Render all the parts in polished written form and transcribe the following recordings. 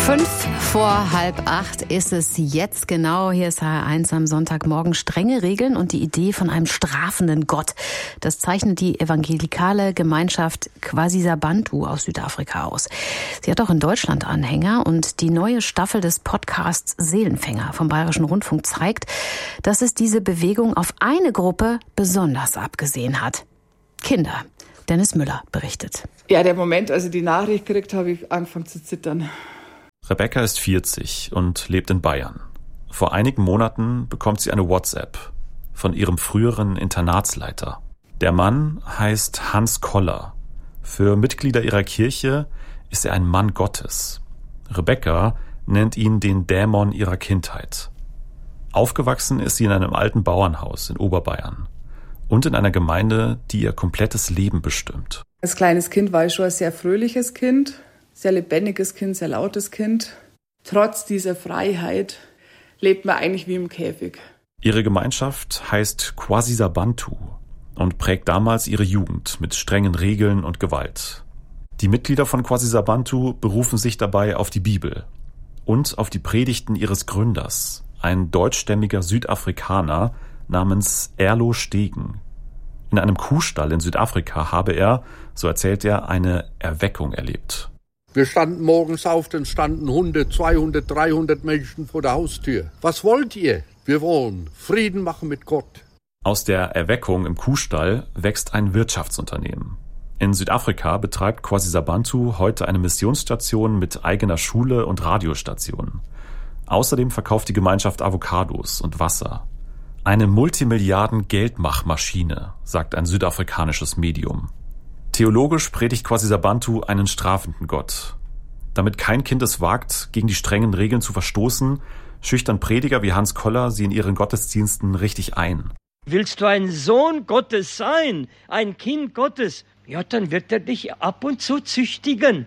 7:05 ist es jetzt genau. Hier ist HR1 am Sonntagmorgen. Strenge Regeln und die Idee von einem strafenden Gott. Das zeichnet die evangelikale Gemeinschaft Kwasisabantu aus Südafrika aus. Sie hat auch in Deutschland Anhänger und die neue Staffel des Podcasts Seelenfänger vom Bayerischen Rundfunk zeigt, dass es diese Bewegung auf eine Gruppe besonders abgesehen hat. Kinder. Dennis Müller berichtet. Ja, der Moment, als ich die Nachricht gekriegt habe, ich angefangen zu zittern. Rebecca ist 40 und lebt in Bayern. Vor einigen Monaten bekommt sie eine WhatsApp von ihrem früheren Internatsleiter. Der Mann heißt Hans Koller. Für Mitglieder ihrer Kirche ist er ein Mann Gottes. Rebecca nennt ihn den Dämon ihrer Kindheit. Aufgewachsen ist sie in einem alten Bauernhaus in Oberbayern und in einer Gemeinde, die ihr komplettes Leben bestimmt. Als kleines Kind war ich schon ein sehr fröhliches Kind. Sehr lebendiges Kind, sehr lautes Kind. Trotz dieser Freiheit lebt man eigentlich wie im Käfig. Ihre Gemeinschaft heißt Kwasisabantu und prägt damals ihre Jugend mit strengen Regeln und Gewalt. Die Mitglieder von Kwasisabantu berufen sich dabei auf die Bibel und auf die Predigten ihres Gründers, ein deutschstämmiger Südafrikaner namens Erlo Stegen. In einem Kuhstall in Südafrika habe er, so erzählt er, eine Erweckung erlebt. Wir standen morgens auf, dann standen 100, 200, 300 Menschen vor der Haustür. Was wollt ihr? Wir wollen Frieden machen mit Gott. Aus der Erweckung im Kuhstall wächst ein Wirtschaftsunternehmen. In Südafrika betreibt Kwasisabantu heute eine Missionsstation mit eigener Schule und Radiostation. Außerdem verkauft die Gemeinschaft Avocados und Wasser. Eine Multimilliarden-Geldmachmaschine, sagt ein südafrikanisches Medium. Theologisch predigt Kwasisabantu einen strafenden Gott. Damit kein Kind es wagt, gegen die strengen Regeln zu verstoßen, schüchtern Prediger wie Hans Koller sie in ihren Gottesdiensten richtig ein. Willst du ein Sohn Gottes sein, ein Kind Gottes, ja, dann wird er dich ab und zu züchtigen.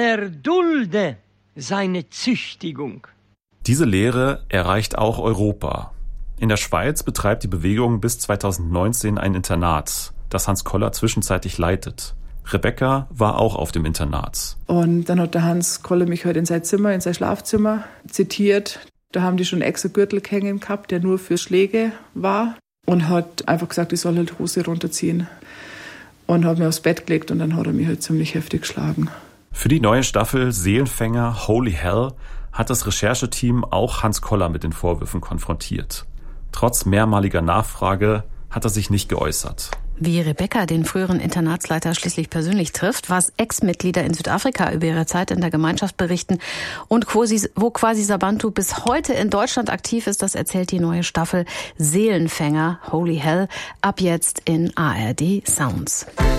Erdulde seine Züchtigung. Diese Lehre erreicht auch Europa. In der Schweiz betreibt die Bewegung bis 2019 ein Internat, das Hans Koller zwischenzeitlich leitet. Rebecca war auch auf dem Internat. Und dann hat der Hans Koller mich heute in sein Zimmer, in sein Schlafzimmer zitiert. Da haben die schon extra Gürtel hängen gehabt, der nur für Schläge war. Und hat einfach gesagt, ich soll halt Hose runterziehen. Und hat mir aufs Bett gelegt und dann hat er mich halt ziemlich heftig geschlagen. Für die neue Staffel Seelenfänger Holy Hell hat das Rechercheteam auch Hans Koller mit den Vorwürfen konfrontiert. Trotz mehrmaliger Nachfrage hat er sich nicht geäußert. Wie Rebecca den früheren Internatsleiter schließlich persönlich trifft, was Ex-Mitglieder in Südafrika über ihre Zeit in der Gemeinschaft berichten und wo Kwasisabantu bis heute in Deutschland aktiv ist, das erzählt die neue Staffel Seelenfänger Holy Hell ab jetzt in ARD Sounds.